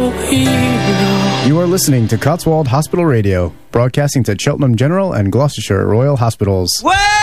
hero. You are listening to Cotswold Hospital Radio, broadcasting to Cheltenham General and Gloucestershire Royal Hospitals. Well,